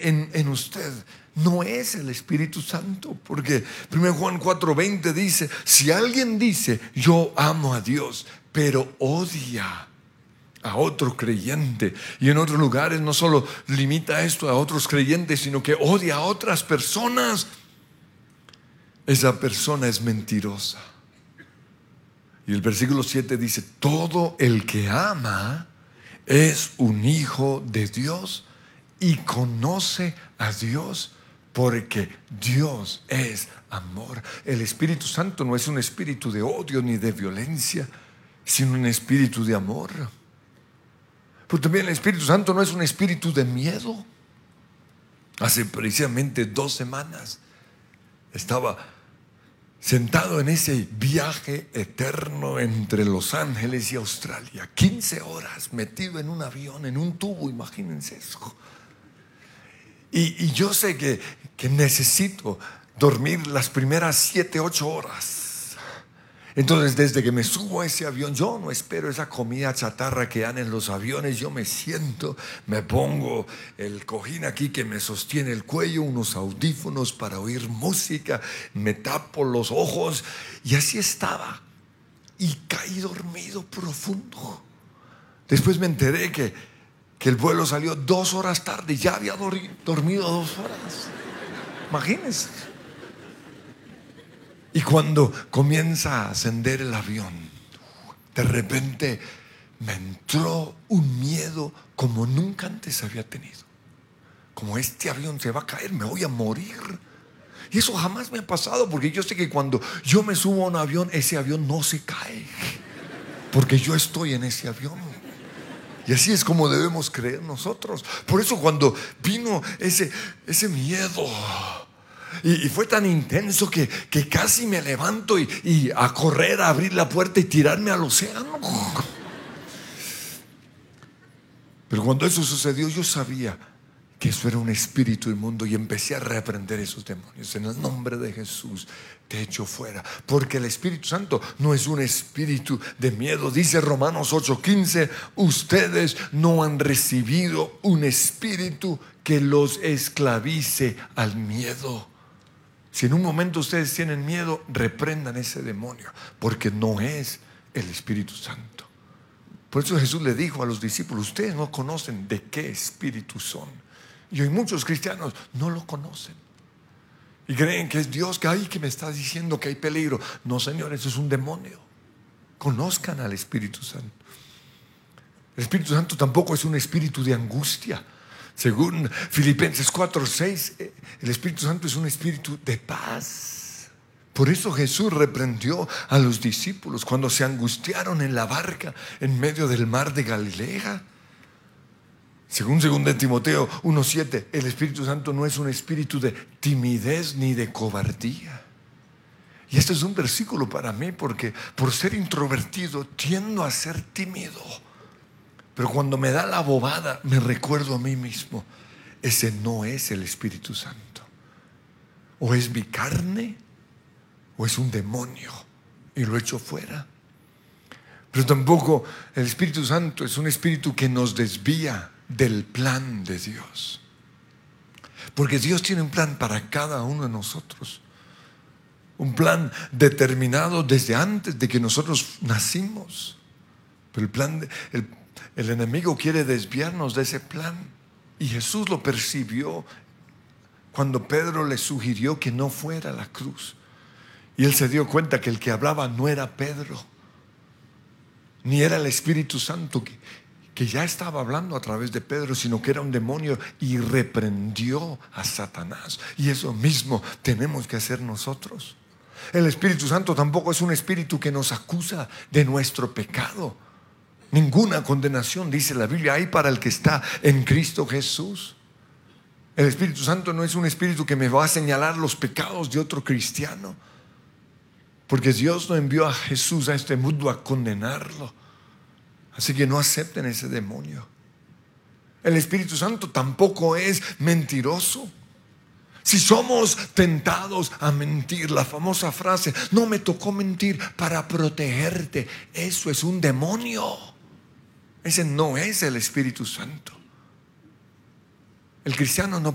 en usted no es el Espíritu Santo, porque 1 Juan 4:20 dice: si alguien dice yo amo a Dios, pero odia a otro creyente, y en otros lugares no solo limita esto a otros creyentes, sino que odia a otras personas, esa persona es mentirosa. Y el versículo 7 dice: todo el que ama es un hijo de Dios y conoce a Dios, porque Dios es amor. El Espíritu Santo no es un espíritu de odio ni de violencia, sino un espíritu de amor. Pero también el Espíritu Santo no es un espíritu de miedo. Hace precisamente 2 semanas estaba sentado en ese viaje eterno entre Los Ángeles y Australia, 15 horas metido en un avión, en un tubo, imagínense eso. Y yo sé que necesito dormir las primeras 7, 8 horas. Entonces, desde que me subo a ese avión, yo no espero esa comida chatarra que dan en los aviones. Yo me siento, me pongo el cojín aquí que me sostiene el cuello, unos audífonos para oír música, me tapo los ojos, y así estaba. Y caí dormido profundo. Después me enteré que el vuelo salió 2 horas tarde y ya había dormido 2 horas. Imagínense. Y cuando comienza a ascender el avión, de repente me entró un miedo como nunca antes había tenido. Como este avión se va a caer, me voy a morir. Y eso jamás me ha pasado, porque yo sé que cuando yo me subo a un avión, ese avión no se cae, porque yo estoy en ese avión. Y así es como debemos creer nosotros. Por eso cuando vino ese miedo, y fue tan intenso que casi me levanto y a correr, a abrir la puerta y tirarme al océano. Pero cuando eso sucedió, yo sabía que eso era un espíritu inmundo, y empecé a reprender esos demonios. En el nombre de Jesús te echo fuera, porque el Espíritu Santo no es un espíritu de miedo. Dice Romanos 8:15: ustedes no han recibido un espíritu que los esclavice al miedo. Si en un momento ustedes tienen miedo, reprendan ese demonio, porque no es el Espíritu Santo. Por eso Jesús le dijo a los discípulos: ustedes no conocen de qué espíritu son. Y hoy muchos cristianos no lo conocen y creen que es Dios, que me está diciendo que hay peligro. No, Señor, eso es un demonio. Conozcan al Espíritu Santo. El Espíritu Santo tampoco es un espíritu de angustia. Según Filipenses 4:6, el Espíritu Santo es un espíritu de paz. Por eso Jesús reprendió a los discípulos cuando se angustiaron en la barca en medio del mar de Galilea. Según 2 Timoteo 1:7, el Espíritu Santo no es un espíritu de timidez ni de cobardía. Y este es un versículo para mí, porque por ser introvertido tiendo a ser tímido. Pero cuando me da la bobada, me recuerdo a mí mismo: ese no es el Espíritu Santo. O es mi carne, o es un demonio, y lo echo fuera. Pero tampoco el Espíritu Santo es un espíritu que nos desvía del plan de Dios, porque Dios tiene un plan para cada uno de nosotros. Un plan determinado desde antes de que nosotros nacimos. Pero el enemigo quiere desviarnos de ese plan, y Jesús lo percibió cuando Pedro le sugirió que no fuera a la cruz. Y él se dio cuenta que el que hablaba no era Pedro, ni era el Espíritu Santo que ya estaba hablando a través de Pedro, sino que era un demonio, y reprendió a Satanás. Y eso mismo tenemos que hacer nosotros. El Espíritu Santo tampoco es un espíritu que nos acusa de nuestro pecado. Ninguna condenación, dice la Biblia, hay para el que está en Cristo Jesús. El Espíritu Santo no es un espíritu que me va a señalar los pecados de otro cristiano, porque Dios no envió a Jesús a este mundo a condenarlo. Así que no acepten ese demonio. El Espíritu Santo tampoco es mentiroso. Si somos tentados a mentir, la famosa frase: no me tocó mentir para protegerte, eso es un demonio. Ese no es el Espíritu Santo. El cristiano no